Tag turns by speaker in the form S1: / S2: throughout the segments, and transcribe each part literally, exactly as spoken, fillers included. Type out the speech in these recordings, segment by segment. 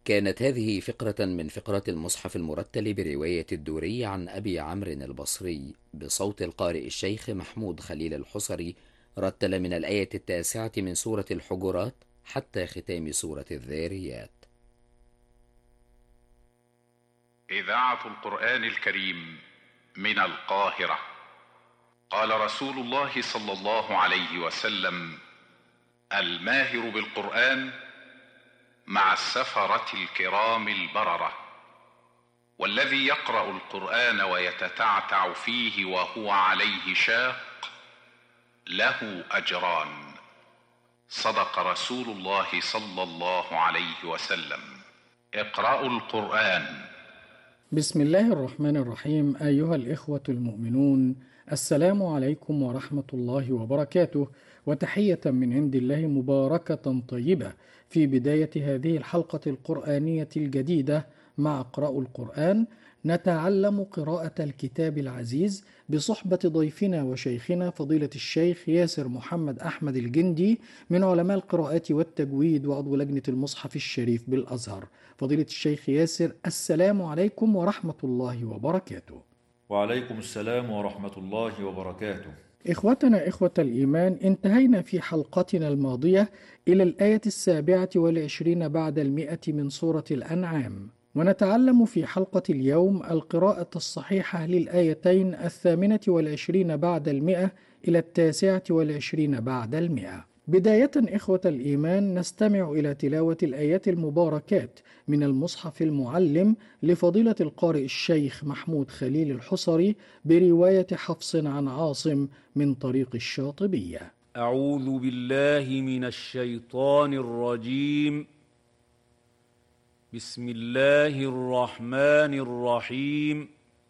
S1: كانت هذه فقرة من فقرات المصحف المرتل برواية الدوري عن أبي عمرو البصري بصوت القارئ الشيخ محمود خليل الحصري، رتل من الآية التاسعة من سورة الحجرات حتى ختام سورة الذاريات.
S2: إذاعة القرآن الكريم من القاهرة. قال رسول الله صلى الله عليه وسلم: الماهر بالقرآن مع السفرة الكرام البررة، والذي يقرأ القرآن ويتتعتع فيه وهو عليه شاق له أجران. صدق رسول الله صلى الله عليه وسلم. اقرأوا القرآن.
S3: بسم الله الرحمن الرحيم. أيها الإخوة المؤمنون، السلام عليكم ورحمة الله وبركاته، وتحية من عند الله مباركة طيبة في بداية هذه الحلقة القرآنية الجديدة مع اقرأوا القرآن. نتعلم قراءة الكتاب العزيز بصحبة ضيفنا وشيخنا فضيلة الشيخ ياسر محمد أحمد الجندي من علماء القراءات والتجويد وعضو لجنة المصحف الشريف بالأزهر. فضيلة الشيخ ياسر، السلام عليكم ورحمة الله وبركاته.
S4: وعليكم السلام ورحمة الله وبركاته.
S3: إخوتنا إخوة الإيمان، انتهينا في حلقتنا الماضية إلى الآية السابعة والعشرين بعد المئة من سورة الأنعام، ونتعلم في حلقة اليوم القراءة الصحيحة للآيتين الثامنة والعشرين بعد المئة إلى التاسعة والعشرين بعد المئة. بداية إخوة الإيمان، نستمع إلى تلاوة الآيات المباركات من المصحف المعلم لفضيلة القارئ الشيخ محمود خليل الحصري برواية حفص عن عاصم من طريق الشاطبية.
S5: أعوذ بالله من الشيطان الرجيم. بسم الله الرحمن الرحيم.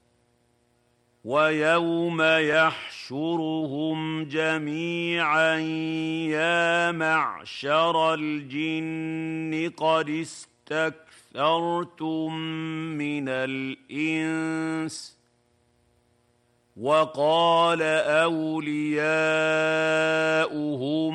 S5: ويوم يحشرهم جميعا يا معشر الجن قد استكثرتم من الإنس وقال أولياؤهم